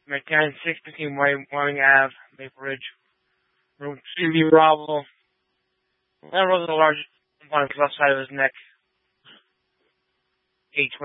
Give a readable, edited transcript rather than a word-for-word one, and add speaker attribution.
Speaker 1: Mechanic 615 Wyoming Ave, Maple Ridge. Room 2B Bravo. That wasn't a large component because outside of his neck. 820.